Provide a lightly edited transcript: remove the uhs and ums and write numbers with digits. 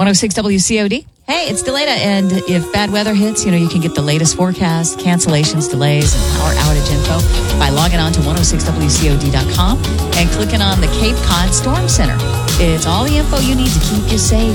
106 WCOD. Hey, it's Delata, and if bad weather hits, you can get the latest forecast, cancellations, delays, and power outage info by logging on to 106WCOD.com and clicking on the Cape Cod Storm Center. It's all the info you need to keep you safe.